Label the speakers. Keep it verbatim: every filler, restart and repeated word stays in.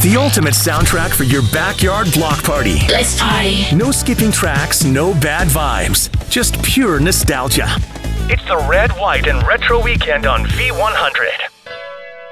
Speaker 1: The ultimate soundtrack for your backyard block party.
Speaker 2: Let's party.
Speaker 1: No skipping tracks, no bad vibes. Just pure nostalgia. It's the Red, White, and Retro Weekend on V one hundred.